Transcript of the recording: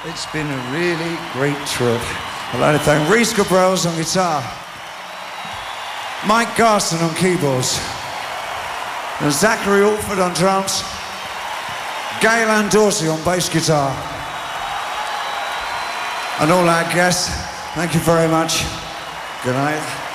It's been a really great trip. I'd like to thank Reese Cabrels on guitar, Mike Garson on keyboards, and Zachary Alford on drums, Gaylan Dorsey on bass guitar, and all our guests. Thank you very much. Good night.